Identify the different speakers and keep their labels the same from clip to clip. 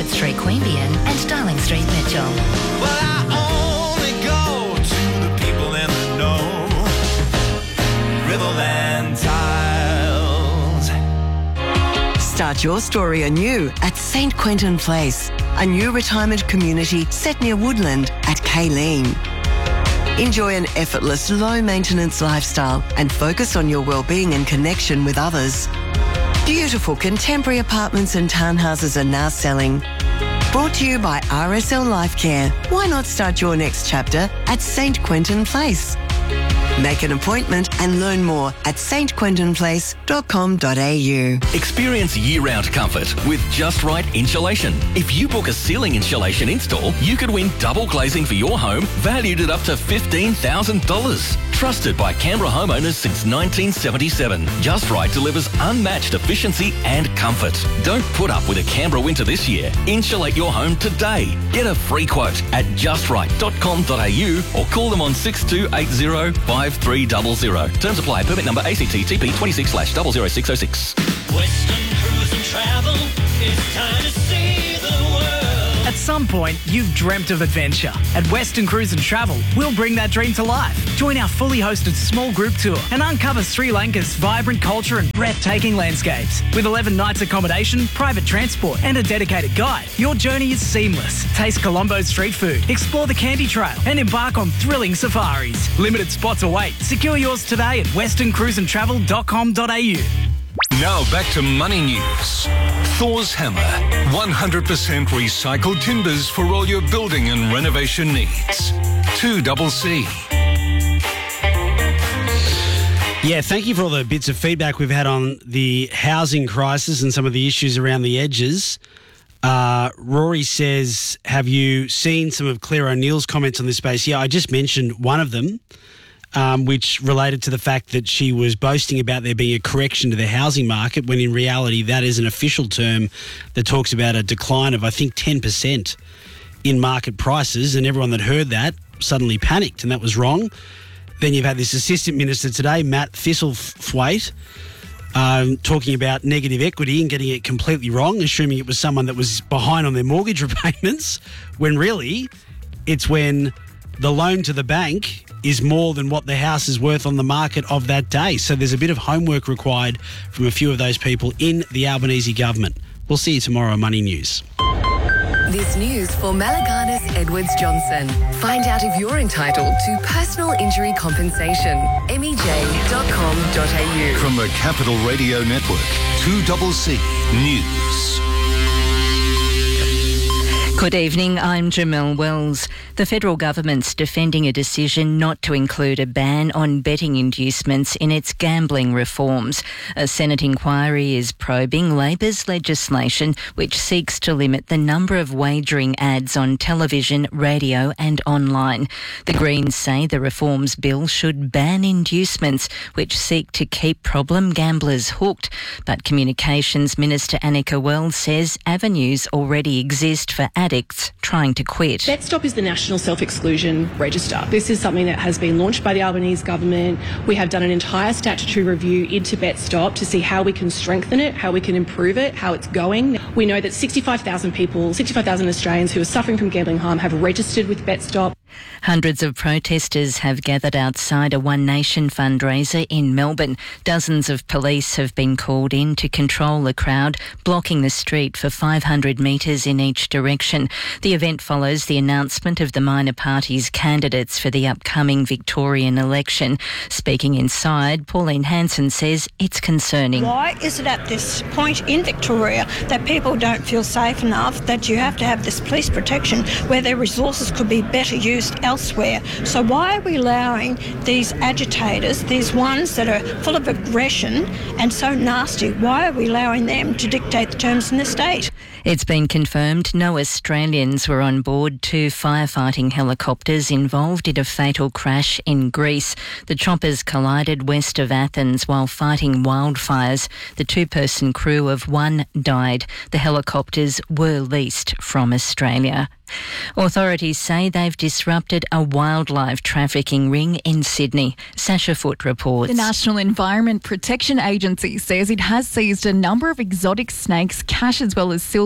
Speaker 1: Bedford Street, Queanbeyan and Darling Street, Mitchell.
Speaker 2: Well, I only go to the people in the know. Riverland Tiles.
Speaker 3: Start your story anew at St Quentin Place, a new retirement community set near Woodland at Kayleen. Enjoy an effortless, low-maintenance lifestyle and focus on your well-being and connection with others. Beautiful contemporary apartments and townhouses are now selling. Brought to you by RSL Life Care. Why not start your next chapter at St Quentin Place? Make an appointment and learn more at stquentinplace.com.au.
Speaker 4: Experience year-round comfort with Just Right Insulation. If you book a ceiling insulation install, you could win double glazing for your home valued at up to $15,000. Trusted by Canberra homeowners since 1977. Just Right delivers unmatched efficiency and comfort. Don't put up with a Canberra winter this year. Insulate your home today. Get a free quote at justright.com.au or call them on 6280 5300. Terms apply. Permit number ACTTP 26/00606.
Speaker 2: Western Cruise and Travel. It's time to see the world.
Speaker 5: At some point, you've dreamt of adventure. At Western Cruise and Travel, we'll bring that dream to life. Join our fully hosted small group tour and uncover Sri Lanka's vibrant culture and breathtaking landscapes. With 11 nights accommodation, private transport and a dedicated guide, your journey is seamless. Taste Colombo's street food, explore the Candy Trail and embark on thrilling safaris. Limited spots await. Secure yours today at westerncruiseandtravel.com.au.
Speaker 6: Now back to Money News. Thor's Hammer. 100% recycled timbers for all your building and renovation needs. 2CC.
Speaker 7: Yeah, thank you for all the bits of feedback we've had on the housing crisis and some of the issues around the edges. Rory says, have you seen some of Claire O'Neill's comments on this space? Yeah, I just mentioned one of them. Which related to the fact that she was boasting about there being a correction to the housing market, when in reality that is an official term that talks about a decline of, I think, 10% in market prices, and everyone that heard that suddenly panicked, and that was wrong. Then you've had this Assistant Minister today, Matt Thistlethwaite, talking about negative equity and getting it completely wrong, assuming it was someone that was behind on their mortgage repayments, when really it's when the loan to the bank is more than what the house is worth on the market of that day. So there's a bit of homework required from a few of those people in the Albanese government. We'll see you tomorrow on Money News.
Speaker 1: This news for Malaganas Edwards Johnson. Find out if you're entitled to personal injury compensation. MEJ.com.au.
Speaker 6: From the Capital Radio Network, 2CC News.
Speaker 8: Good evening, I'm Jamelle Wells. The federal government's defending a decision not to include a ban on betting inducements in its gambling reforms. A Senate inquiry is probing Labor's legislation which seeks to limit the number of wagering ads on television, radio and online. The Greens say the reforms bill should ban inducements which seek to keep problem gamblers hooked. But Communications Minister Annika Wells says avenues already exist for addicts trying to quit.
Speaker 9: BetStop is the National Self-Exclusion Register. This is something that has been launched by the Albanese government. We have done an entire statutory review into BetStop to see how we can strengthen it, how we can improve it, how it's going. We know that 65,000 Australians who are suffering from gambling harm have registered with BetStop.
Speaker 8: Hundreds of protesters have gathered outside a One Nation fundraiser in Melbourne. Dozens of police have been called in to control the crowd, blocking the street for 500 metres in each direction. The event follows the announcement of the minor party's candidates for the upcoming Victorian election. Speaking inside, Pauline Hanson says it's concerning.
Speaker 10: Why is it at this point in Victoria that people don't feel safe enough, that you have to have this police protection where their resources could be better used elsewhere? So why are we allowing these agitators, these ones that are full of aggression and so nasty, why are we allowing them to dictate the terms in the state?
Speaker 8: It's been confirmed no Australians were on board two firefighting helicopters involved in a fatal crash in Greece. The choppers collided west of Athens while fighting wildfires. The two-person crew of one died. The helicopters were leased from Australia. Authorities say they've disrupted a wildlife trafficking ring in Sydney. Sasha Foote reports.
Speaker 11: The National Environment Protection Agency says it has seized a number of exotic snakes, cash as well as silver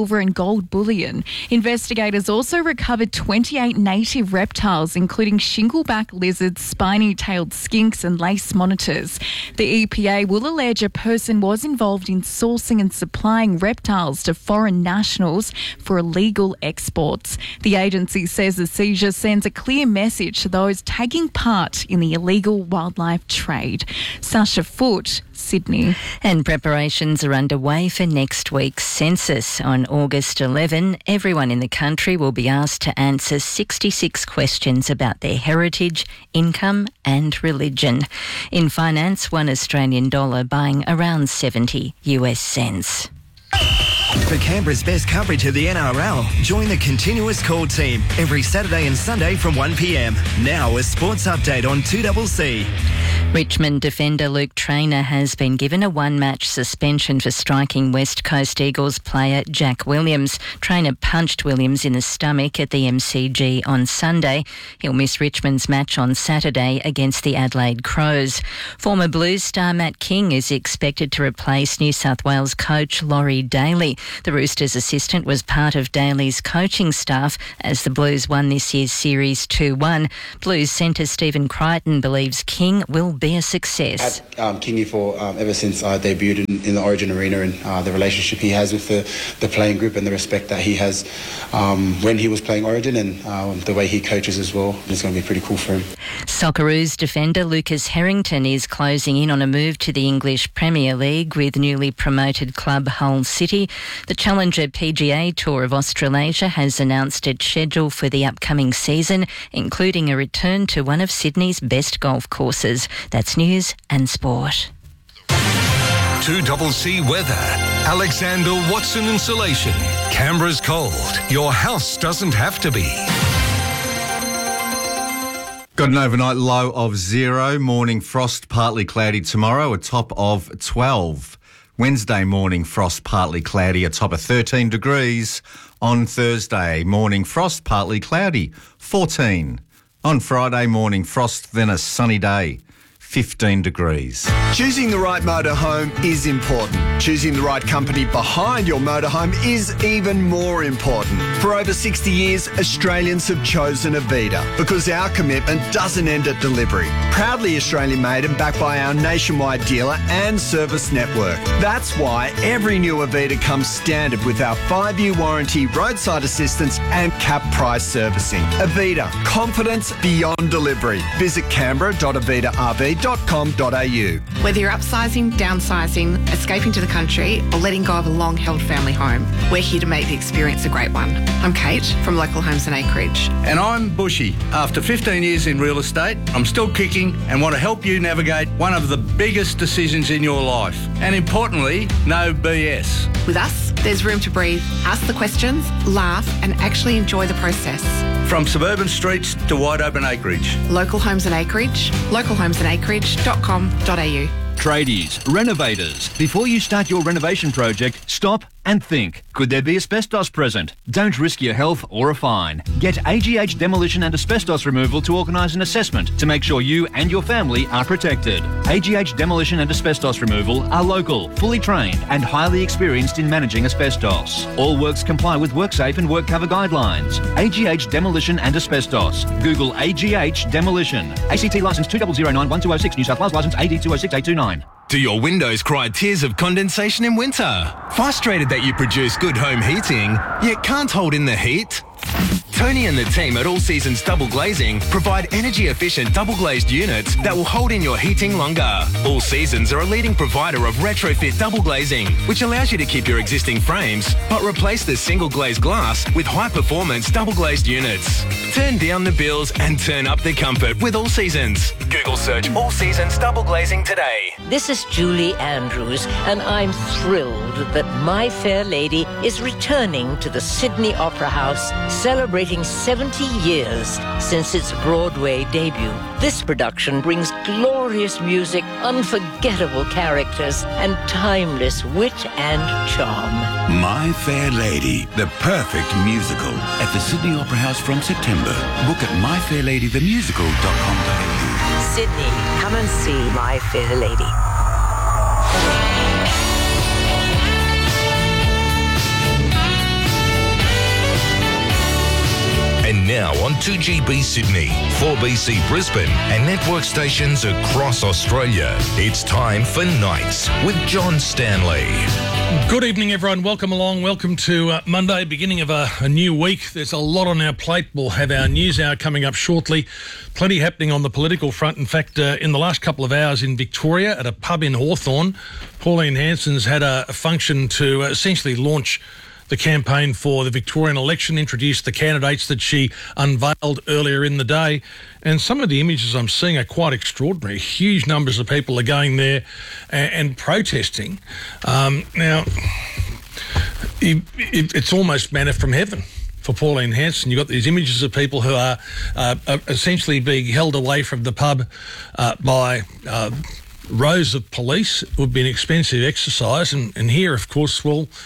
Speaker 11: silver and gold bullion. Investigators also recovered 28 native reptiles, including shingleback lizards, spiny-tailed skinks and lace monitors. The EPA will allege a person was involved in sourcing and supplying reptiles to foreign nationals for illegal exports. The agency says the seizure sends a clear message to those taking part in the illegal wildlife trade. Sasha Foote, Sydney.
Speaker 8: And preparations are underway for next week's census. On August 11, everyone in the country will be asked to answer 66 questions about their heritage, income and religion. In finance, $1 Australian buying around 70 US cents.
Speaker 12: For Canberra's best coverage of the NRL, join the Continuous Call team every Saturday and Sunday from 1pm. Now a sports update on 2CC.
Speaker 8: Richmond defender Luke Traynor has been given a one-match suspension for striking West Coast Eagles player Jack Williams. Traynor punched Williams in the stomach at the MCG on Sunday. He'll miss Richmond's match on Saturday against the Adelaide Crows. Former Blues star Matt King is expected to replace New South Wales coach Laurie Daly. The Roosters' assistant was part of Daly's coaching staff as the Blues won this year's series 2-1. Blues centre Stephen Crichton believes King will be a success.
Speaker 13: Had Kingy for ever since I debuted in the Origin arena, and the relationship he has with the playing group and the respect that he has when he was playing Origin, and the way he coaches as well. It's going to be pretty cool for him.
Speaker 8: Socceroos defender Lucas Harrington is closing in on a move to the English Premier League with newly promoted club Hull City. The Challenger PGA Tour of Australasia has announced its schedule for the upcoming season, including a return to one of Sydney's best golf courses. That's news and sport.
Speaker 6: 2CC Weather. Alexander Watson Insulation. Canberra's cold. Your house doesn't have to be.
Speaker 14: Got an overnight low of 0. Morning frost, partly cloudy tomorrow, a top of 12. Wednesday morning frost, partly cloudy, a top of 13 degrees. On Thursday, morning frost, partly cloudy, 14. On Friday, morning frost, then a sunny day, 15 degrees.
Speaker 15: Choosing the right motorhome is important. Choosing the right company behind your motorhome is even more important. For over 60 years, Australians have chosen Avita because our commitment doesn't end at delivery. Proudly Australian made and backed by our nationwide dealer and service network. That's why every new Avita comes standard with our 5-year warranty, roadside assistance and cap price servicing. Avita, confidence beyond delivery. Visit canberra.avitarv.com.au.
Speaker 16: Whether you're upsizing, downsizing, escaping to the country or letting go of a long-held family home, we're here to make the experience a great one. I'm Kate from Local Homes and Acreage.
Speaker 17: And I'm Bushy. After 15 years in real estate, I'm still kicking and want to help you navigate one of the biggest decisions in your life. And importantly, no BS.
Speaker 16: With us, there's room to breathe, ask the questions, laugh and actually enjoy the process.
Speaker 17: From suburban streets to wide open acreage.
Speaker 16: Local Homes and Acreage, localhomesandacreage.com.au.
Speaker 18: Tradies, renovators. Before you start your renovation project, stop and think. Could there be asbestos present? Don't risk your health or a fine. Get AGH Demolition and Asbestos Removal to organise an assessment to make sure you and your family are protected. AGH Demolition and Asbestos Removal are local, fully trained and highly experienced in managing asbestos. All works comply with WorkSafe and WorkCover guidelines. AGH Demolition and Asbestos. Google AGH Demolition. ACT licence 2009-1206, New South Wales licence AD 206829.
Speaker 19: Do your windows cry tears of condensation in winter? Frustrated that you produce good home heating, yet can't hold in the heat? Tony and the team at All Seasons Double Glazing provide energy-efficient double-glazed units that will hold in your heating longer. All Seasons are a leading provider of retrofit double glazing, which allows you to keep your existing frames, but replace the single-glazed glass with high-performance double-glazed units. Turn down the bills and turn up the comfort with All Seasons. Google search All Seasons Double Glazing today.
Speaker 20: This is Julie Andrews, and I'm thrilled that My Fair Lady is returning to the Sydney Opera House, celebrating 70 years since its Broadway debut. This production brings glorious music, unforgettable characters, and timeless wit and charm.
Speaker 21: My Fair Lady, the perfect musical, at the Sydney Opera House from September. Book at myfairladythemusical.com.au.
Speaker 20: Sydney, come and see My Fair Lady.
Speaker 3: now on 2GB Sydney, 4BC Brisbane and network stations across Australia. It's time for Nights with John Stanley.
Speaker 22: Good evening, everyone. Welcome along. Welcome to Monday, beginning of a new week. There's a lot on our plate. We'll have our news hour coming up shortly. Plenty happening on the political front. In fact, in the last couple of hours in Victoria at a pub in Hawthorn, Pauline Hanson's had a function to essentially launch the campaign for the Victorian election, introduced the candidates that she unveiled earlier in the day. And some of the images I'm seeing are quite extraordinary. Huge numbers of people are going there and protesting. Now, it's almost manna from heaven for Pauline Hanson. You've got these images of people who are essentially being held away from the pub by rows of police. It would be an expensive exercise, and here, of course,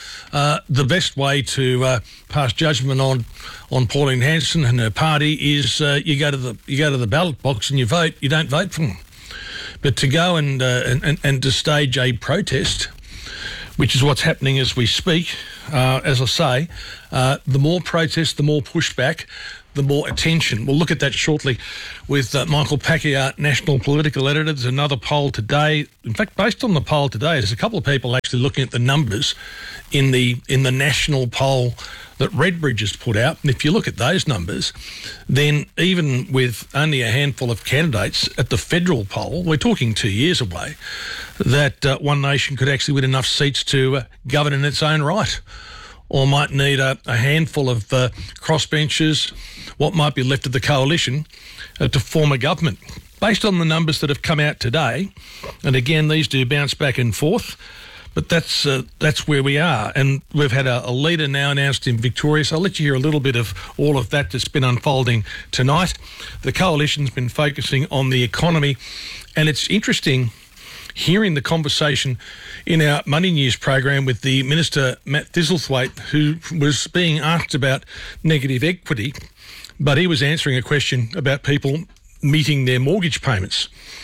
Speaker 22: the best way to pass judgment on Pauline Hanson and her party is you go to the ballot box and you vote. You don't vote for them, but to go and to stage a protest, which is what's happening as we speak. As I say, the more protest, the more pushback, the more attention. We'll look at that shortly with Michael Pacquiao, National Political Editor. There's another poll today. In fact, based on the poll today, there's a couple of people actually looking at the numbers in the national poll that Redbridge has put out. And if you look at those numbers, then even with only a handful of candidates at the federal poll, we're talking 2 years away, that One Nation could actually win enough seats to govern in its own right, or might need a handful of crossbenchers, what might be left of the coalition, to form a government. Based on the numbers that have come out today, and again, these do bounce back and forth, but that's where we are. And we've had a leader now announced in Victoria, so I'll let you hear a little bit of all of that that's been unfolding tonight. The coalition's been focusing on the economy, and it's interesting hearing the conversation in our Money News program with the Minister, Matt Thistlethwaite, who was being asked about negative equity, but he was answering a question about people meeting their mortgage payments.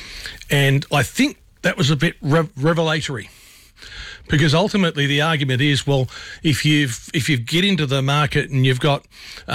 Speaker 22: And I think that was a bit revelatory, because ultimately the argument is, well, if you get into the market and you've got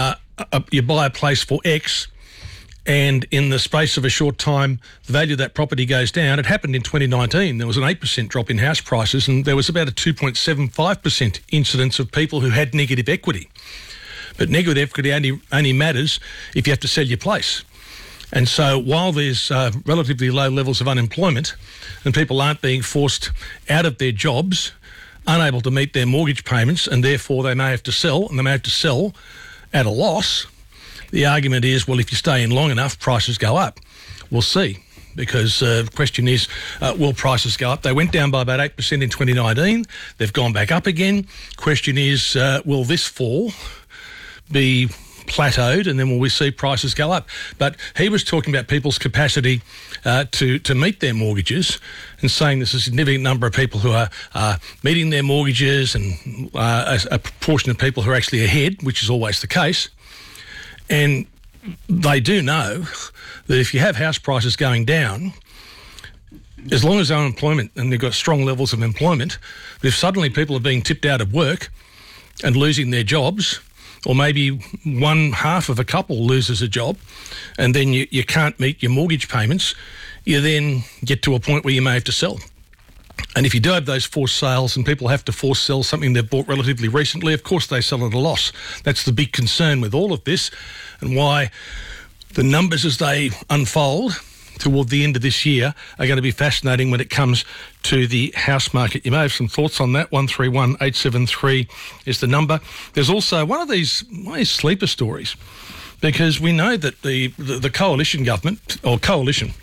Speaker 22: you buy a place for X, and in the space of a short time, the value of that property goes down. It happened in 2019. There was an 8% drop in house prices, and there was about a 2.75% incidence of people who had negative equity. But negative equity only matters if you have to sell your place. And so while there's relatively low levels of unemployment and people aren't being forced out of their jobs, unable to meet their mortgage payments, and therefore they may have to sell, and they may have to sell at a loss, the argument is, well, if you stay in long enough, prices go up. We'll see, because the question is, will prices go up? They went down by about 8% in 2019. They've gone back up again. Question is, will this fall be plateaued, and then will we see prices go up? But he was talking about people's capacity to meet their mortgages, and saying there's a significant number of people who are meeting their mortgages, and a proportion of people who are actually ahead, which is always the case. And they do know that if you have house prices going down, as long as unemployment, and they've got strong levels of employment, but if suddenly people are being tipped out of work and losing their jobs, or maybe one half of a couple loses a job, and then you can't meet your mortgage payments, you then get to a point where you may have to sell. And if you do have those forced sales and people have to force sell something they've bought relatively recently, of course they sell at a loss. That's the big concern with all of this, and why the numbers as they unfold toward the end of this year are going to be fascinating when it comes to the house market. You may have some thoughts on that. 131 873 is the number. There's also one of these sleeper stories, because we know that the coalition government, or coalition,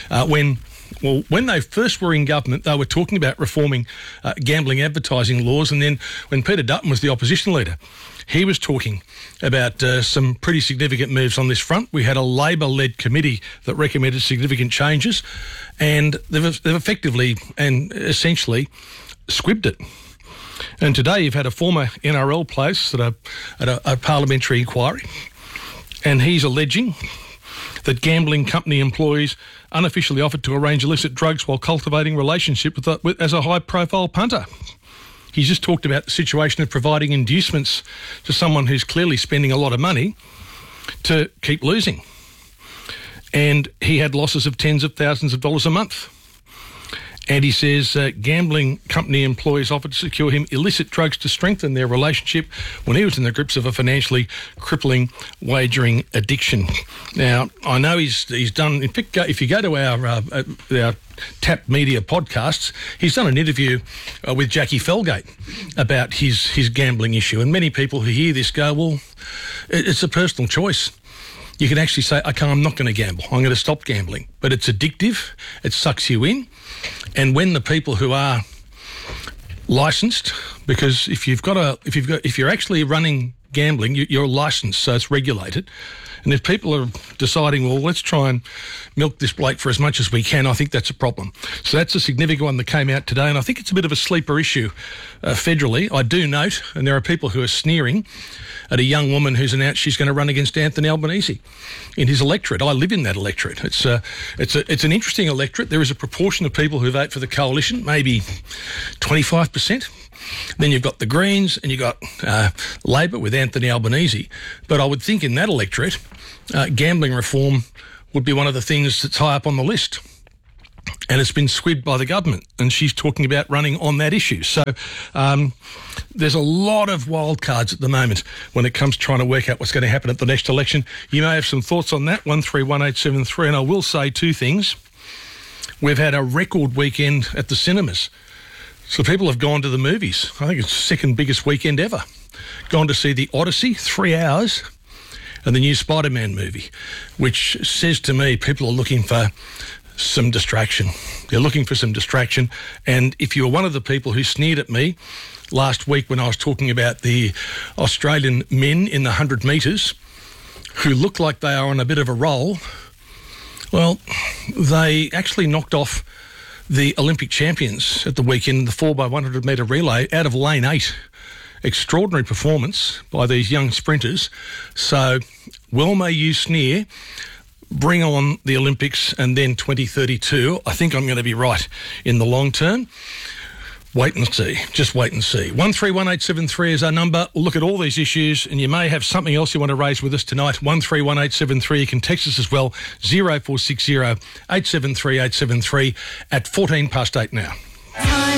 Speaker 22: when they first were in government, they were talking about reforming gambling advertising laws. And then when Peter Dutton was the opposition leader, he was talking about some pretty significant moves on this front. We had a Labor-led committee that recommended significant changes, and they've effectively and essentially squibbed it. And today you've had a former NRL place at a parliamentary inquiry, and he's alleging that gambling company employees unofficially offered to arrange illicit drugs while cultivating relationship as a high-profile punter. He's just talked about the situation of providing inducements to someone who's clearly spending a lot of money to keep losing. And he had losses of tens of thousands of dollars a month. And he says gambling company employees offered to secure him illicit drugs to strengthen their relationship when he was in the grips of a financially crippling wagering addiction. Now, I know he's done... In fact, if you go to our Tap Media podcasts, he's done an interview with Jackie Felgate about his gambling issue. And many people who hear this go, well, it's a personal choice. You can actually say, okay, I'm not going to gamble. I'm going to stop gambling. But it's addictive. It sucks you in. And when the people who are licensed, because if you're actually running gambling, you're licensed, so it's regulated. And if people are deciding, well, let's try and milk this bloke for as much as we can, I think that's a problem. So that's a significant one that came out today, and I think it's a bit of a sleeper issue federally. I do note, and there are people who are sneering at a young woman who's announced she's going to run against Anthony Albanese in his electorate. I live in that electorate. It's an interesting electorate. There is a proportion of people who vote for the coalition, maybe 25%. Then you've got the Greens and you've got Labor with Anthony Albanese. But I would think in that electorate, gambling reform would be one of the things that's high up on the list. And it's been squibbed by the government, and she's talking about running on that issue. So there's a lot of wild cards at the moment when it comes to trying to work out what's going to happen at the next election. You may have some thoughts on that, 131873, and I will say two things. We've had a record weekend at the cinemas. So people have gone to the movies. I think it's the second biggest weekend ever. Gone to see The Odyssey, 3 hours, and the new Spider-Man movie, which says to me people are looking for some distraction. They're looking for some distraction. And if you were one of the people who sneered at me last week when I was talking about the Australian men in the 100 metres who look like they are on a bit of a roll, well, they actually knocked off the Olympic champions at the weekend in the 4x100 metre relay out of lane 8. Extraordinary performance by these young sprinters. So, well may you sneer. Bring on the Olympics and then 2032. I think I'm going to be right in the long term. Wait and see. Just wait and see. 131873 is our number. We'll look at all these issues, and you may have something else you want to raise with us tonight. 131873. You can text us as well. 0460 873 873 at 8 now.